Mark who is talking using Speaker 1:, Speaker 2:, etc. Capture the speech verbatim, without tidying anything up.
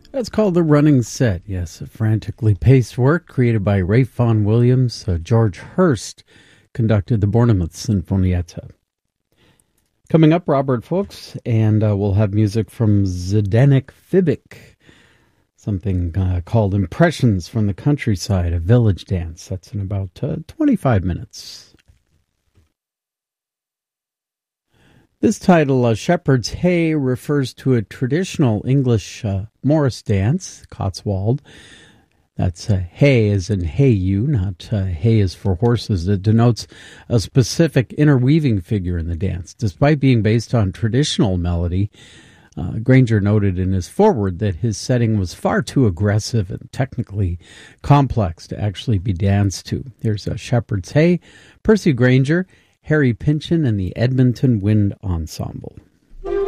Speaker 1: That's called The Running Set. Yes, a frantically paced work created by Ralph Vaughan Williams. Uh, George Hurst conducted the Bournemouth Sinfonietta. Coming up, Robert Fuchs, and uh, we'll have music from Zdenek Fibic, something uh, called Impressions from the Countryside, a village dance. That's in about uh, twenty-five minutes. This title, uh, Shepherd's Hey, refers to a traditional English uh, Morris dance, Cotswold. That's uh, hay as in hey you, not uh, hay as for horses. It denotes a specific interweaving figure in the dance. Despite being based on traditional melody, uh, Granger noted in his foreword that his setting was far too aggressive and technically complex to actually be danced to. Here's a Shepherd's Hey, Percy Granger, Harry Pynchon, and the Edmonton Wind Ensemble.